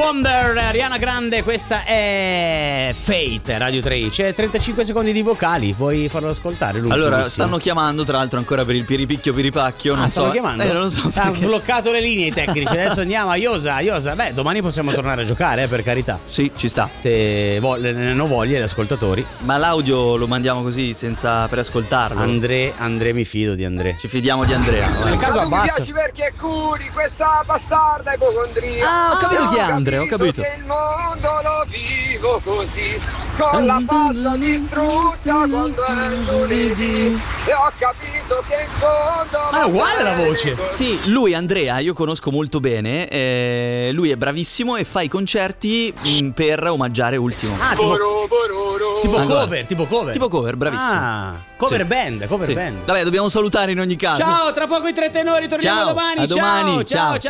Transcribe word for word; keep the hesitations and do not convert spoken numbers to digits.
Wonder, Ariana Grande, questa è Fate, Radio tre. C'è trentacinque secondi di vocali, vuoi farlo ascoltare? Allora, stanno chiamando tra l'altro ancora per il piripicchio piripacchio. Non ah, so. stanno chiamando? Eh, non lo so. Hanno sbloccato le linee tecniche. Adesso andiamo a Iosa, Iosa. Beh, domani possiamo tornare a giocare, eh, per carità. Sì, ci sta. Se vo- ne hanno voglia gli ascoltatori. Ma l'audio lo mandiamo così senza preascoltarlo. André, André, mi fido di André. Ci fidiamo di Andrea. Nel caso tu mi abbassa. piaci perché curi questa bastarda ipocondria. Ah, ho capito chi è Andrea, ho capito. Che il mondo lo vivo così, con la faccia distrutta quando è lunedì. E ho capito che in fondo. Ma è uguale la voce. Sì, lui Andrea io conosco molto bene, eh, lui è bravissimo e fa i concerti mh, per omaggiare Ultimo. Ah, tipo, Boro, bororo. tipo Allora, cover, tipo cover. Tipo cover, bravissimo. Ah, cover Sì. band, cover Sì. band. Vabbè, dobbiamo salutare in ogni caso. Ciao, tra poco i tre tenori, torniamo Ciao, domani. a domani, ciao. ciao. ciao.